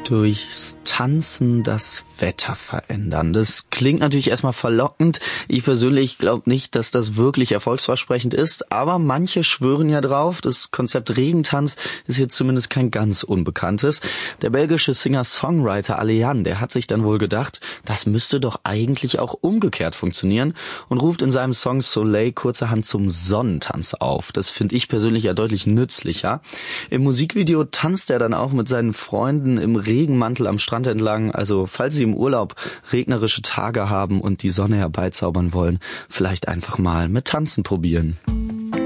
Durchs Tanzen das Wetter verändern. Das klingt natürlich erstmal verlockend. Ich persönlich glaube nicht, dass das wirklich erfolgsversprechend ist, aber manche schwören ja drauf. Das Konzept Regentanz ist hier zumindest kein ganz unbekanntes. Der belgische Singer-Songwriter Alain, der hat sich dann wohl gedacht, das müsste doch eigentlich auch umgekehrt funktionieren und ruft in seinem Song Soleil kurzerhand zum Sonnentanz auf. Das finde ich persönlich ja deutlich nützlicher. Im Musikvideo tanzt er dann auch mit seinen Freunden im Regenmantel am Strand entlang. Also falls Sie im Urlaub regnerische Tage haben und die Sonne herbeizaubern wollen, vielleicht einfach mal mit Tanzen probieren.